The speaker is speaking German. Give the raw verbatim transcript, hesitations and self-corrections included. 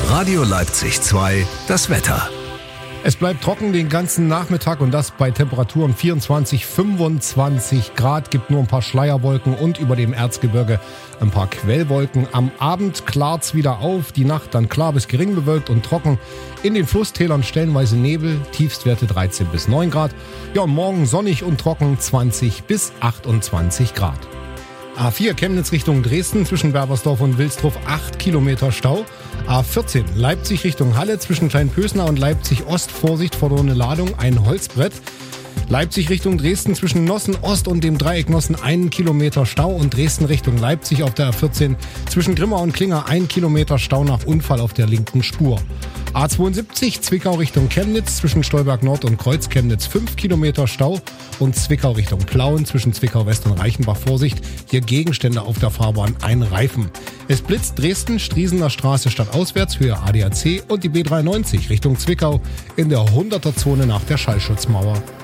Radio Leipzig zwei, das Wetter. Es bleibt trocken den ganzen Nachmittag und das bei Temperaturen vierundzwanzig, fünfundzwanzig Grad. Gibt nur ein paar Schleierwolken und über dem Erzgebirge ein paar Quellwolken. Am Abend klart's wieder auf, die Nacht dann klar bis gering bewölkt und trocken. In den Flusstälern stellenweise Nebel, Tiefstwerte dreizehn bis neun Grad. Ja, und morgen sonnig und trocken zwanzig bis achtundzwanzig Grad. A vier Chemnitz Richtung Dresden zwischen Berbersdorf und Wilsdruff acht Kilometer Stau. A vierzehn Leipzig Richtung Halle zwischen Kleinpösner und Leipzig Ost. Vorsicht, verlorene Ladung, ein Holzbrett. Leipzig Richtung Dresden zwischen Nossen Ost und dem Dreieck Nossen einen Kilometer Stau und Dresden Richtung Leipzig auf der A vierzehn zwischen Grimma und Klinger ein Kilometer Stau nach Unfall auf der linken Spur. A zweiundsiebzig Zwickau Richtung Chemnitz zwischen Stolberg Nord und Kreuz Chemnitz fünf Kilometer Stau und Zwickau Richtung Plauen zwischen Zwickau West und Reichenbach. Vorsicht, hier Gegenstände auf der Fahrbahn, ein Reifen. Es blitzt Dresden, Striesener Straße stadtauswärts, Höhe A D A C und die B dreiundneunzig Richtung Zwickau in der hunderter Zone nach der Schallschutzmauer.